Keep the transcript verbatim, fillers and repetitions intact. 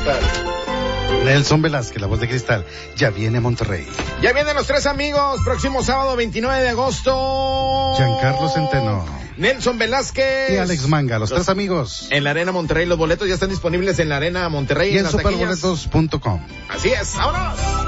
Cristal. Nelson Velázquez, la voz de Cristal, ya viene a Monterrey. Ya vienen los tres amigos, próximo sábado veintinueve de agosto. Giancarlo Centeno, Nelson Velázquez y Alex Manga, los, los tres amigos. En la Arena Monterrey, los boletos ya están disponibles en la Arena Monterrey. Y en, en superboletos punto com. Así es, ¡vámonos!